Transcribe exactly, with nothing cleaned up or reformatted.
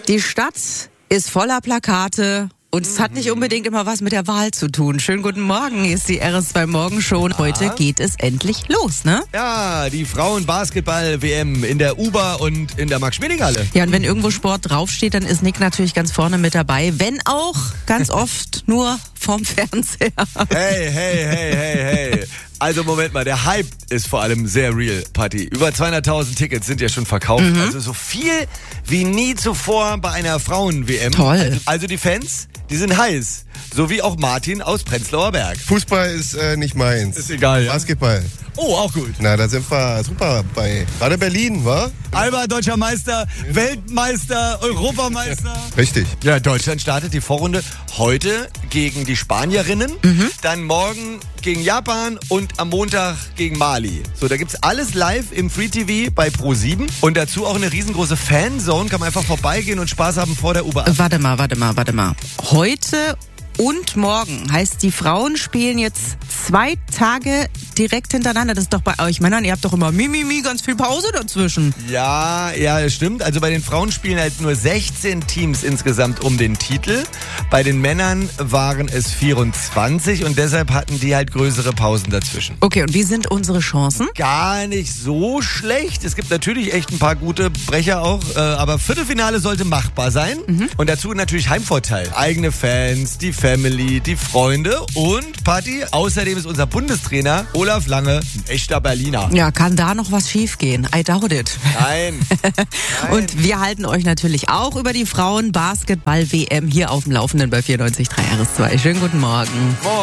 Die Stadt ist voller Plakate. Und es hat nicht unbedingt immer was mit der Wahl zu tun. Schönen guten Morgen, hier ist die R S zwei Morgenshow. Heute geht es endlich los, ne? Ja, die Frauen-Basketball-W M in der U B A und in der Max-Schmeling-Halle. Ja, und wenn irgendwo Sport draufsteht, dann ist Nick natürlich ganz vorne mit dabei. Wenn auch ganz oft nur vorm Fernseher. Hey, hey, hey, hey, hey. Also Moment mal, der Hype ist vor allem sehr real, Patti. Über zweihunderttausend Tickets sind ja schon verkauft. Mhm. Also so viel wie nie zuvor bei einer Frauen-W M. Toll. Also, also die Fans, die sind heiß. So wie auch Martin aus Prenzlauer Berg. Fußball ist äh, nicht meins. Ist egal, ja? Basketball. Oh, auch gut. Na, da sind wir super bei. Gerade Berlin, wa? Alba, deutscher Meister, Weltmeister, Europameister. Richtig. Ja, Deutschland startet die Vorrunde heute gegen die Spanierinnen, mhm. dann morgen gegen Japan und am Montag gegen Mali. So, da gibt's alles live im Free T V bei Pro sieben und dazu auch eine riesengroße Fanzone. Kann man einfach vorbeigehen und Spaß haben vor der U B A. Warte mal, warte mal, warte mal. Heute und morgen heißt, die Frauen spielen jetzt zwei Tage direkt hintereinander. Das ist doch bei euch Männern, ihr habt doch immer Mimimi, ganz viel Pause dazwischen. Ja, ja, das stimmt. Also bei den Frauen spielen halt nur sechzehn Teams insgesamt um den Titel. Bei den Männern waren es vierundzwanzig und deshalb hatten die halt größere Pausen dazwischen. Okay, und wie sind unsere Chancen? Gar nicht so schlecht. Es gibt natürlich echt ein paar gute Brecher auch, äh, aber Viertelfinale sollte machbar sein. Mhm. Und dazu natürlich Heimvorteil. Eigene Fans, die Family, die Freunde und Patti. Außerdem ist unser Bundestrainer Olaf Lange ein echter Berliner. Ja, kann da noch was schief gehen? I doubt it. Nein. Nein. Und wir halten euch natürlich auch über die Frauen-Basketball-W M hier auf dem Laufenden bei vierundneunzig Komma drei R S zwei. Schönen guten Morgen. Morgen.